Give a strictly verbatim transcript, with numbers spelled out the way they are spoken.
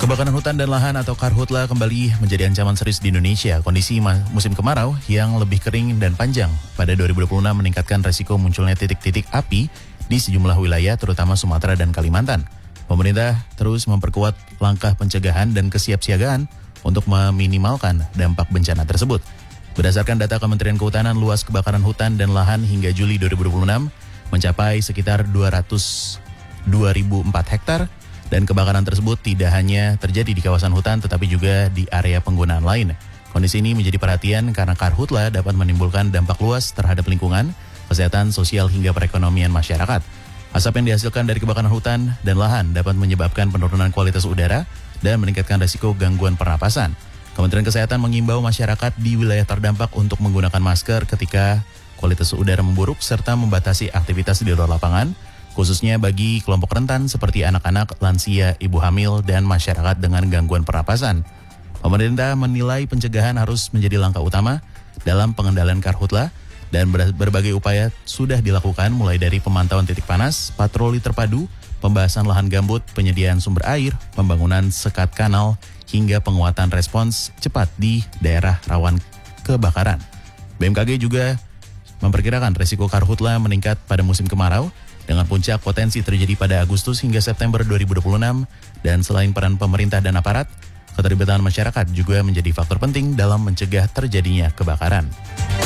Kebakaran hutan dan lahan atau karhutla kembali menjadi ancaman serius di Indonesia. Kondisi musim kemarau yang lebih kering dan panjang pada dua ribu dua puluh enam meningkatkan resiko munculnya titik-titik api di sejumlah wilayah terutama Sumatera dan Kalimantan. Pemerintah terus memperkuat langkah pencegahan dan kesiapsiagaan untuk meminimalkan dampak bencana tersebut. Berdasarkan data Kementerian Kehutanan, luas kebakaran hutan dan lahan hingga Juli dua ribu dua puluh enam mencapai sekitar dua ratus dua ribu empat hektar. Dan kebakaran tersebut tidak hanya terjadi di kawasan hutan tetapi juga di area penggunaan lain. Kondisi ini menjadi perhatian karena karhutla dapat menimbulkan dampak luas terhadap lingkungan, kesehatan, sosial hingga perekonomian masyarakat. Asap yang dihasilkan dari kebakaran hutan dan lahan dapat menyebabkan penurunan kualitas udara dan meningkatkan risiko gangguan pernapasan. Kementerian Kesehatan mengimbau masyarakat di wilayah terdampak untuk menggunakan masker ketika kualitas udara memburuk serta membatasi aktivitas di luar lapangan, khususnya bagi kelompok rentan seperti anak-anak, lansia, ibu hamil, dan masyarakat dengan gangguan pernapasan. Pemerintah menilai pencegahan harus menjadi langkah utama dalam pengendalian karhutla dan berbagai upaya sudah dilakukan mulai dari pemantauan titik panas, patroli terpadu, pembahasan lahan gambut, penyediaan sumber air, pembangunan sekat kanal, hingga penguatan respons cepat di daerah rawan kebakaran. B M K G juga memperkirakan risiko karhutla meningkat pada musim kemarau, dengan puncak potensi terjadi pada Agustus hingga September dua ribu dua puluh enam. Dan selain peran pemerintah dan aparat, keterlibatan masyarakat juga menjadi faktor penting dalam mencegah terjadinya kebakaran.